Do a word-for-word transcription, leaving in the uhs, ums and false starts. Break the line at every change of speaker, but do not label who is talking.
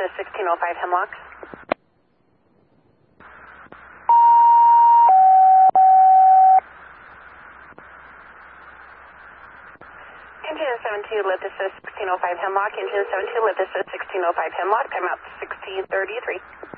assist sixteen oh five Hemlock. Engine seven two, lift assist sixteen oh five Hemlock. Engine seven two, lift assist sixteen oh five Hemlock. Time out sixteen thirty-three.